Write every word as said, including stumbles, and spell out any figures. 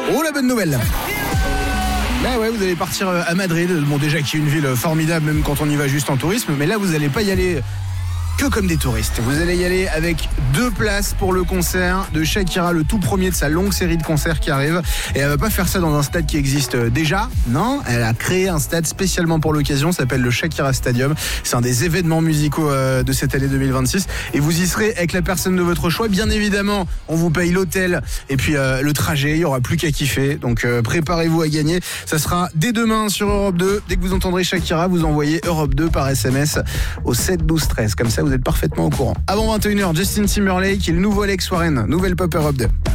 Oh, la bonne nouvelle. Là, ouais, vous allez partir à Madrid. Bon, déjà, qui est une ville formidable, même quand on y va juste en tourisme. Mais là, vous n'allez pas y aller que comme des touristes. Vous allez y aller avec deux places pour le concert de Shakira, le tout premier de sa longue série de concerts qui arrive. Et elle va pas faire ça dans un stade qui existe déjà, non. Elle a créé un stade spécialement pour l'occasion, ça s'appelle le Shakira Stadium. C'est un des événements musicaux de cette année deux mille vingt-six. Et vous y serez avec la personne de votre choix. Bien évidemment, on vous paye l'hôtel et puis euh, le trajet. Il y aura plus qu'à kiffer. Donc euh, préparez-vous à gagner. Ça sera dès demain sur Europe deux. Dès que vous entendrez Shakira, vous envoyez Europe deux par S M S au sept douze treize. Comme ça, vous êtes parfaitement au courant. Avant vingt et une heures, Justin Timberlake et le nouveau Alex Warren, nouvelle pop Europe deux.